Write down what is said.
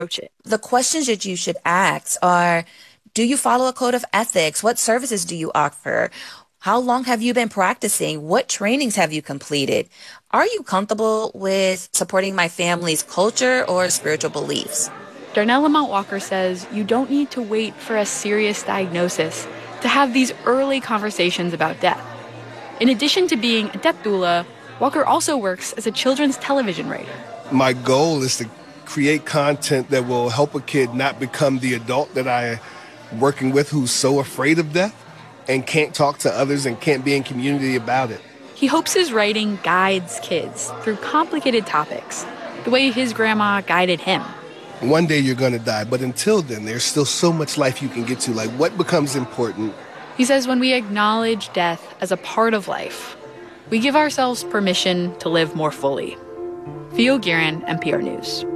approach it. The questions that you should ask are, do you follow a code of ethics? What services do you offer? How long have you been practicing? What trainings have you completed? Are you comfortable with supporting my family's culture or spiritual beliefs? Darnell Lamont Walker says you don't need to wait for a serious diagnosis to have these early conversations about death. In addition to being a death doula, Walker also works as a children's television writer. My goal is to create content that will help a kid not become the adult that I'm working with who's so afraid of death and can't talk to others and can't be in community about it. He hopes his writing guides kids through complicated topics, the way his grandma guided him. One day you're going to die, but until then, there's still so much life you can get to. Like, what becomes important? He says when we acknowledge death as a part of life, we give ourselves permission to live more fully. Theo Guerin, NPR News.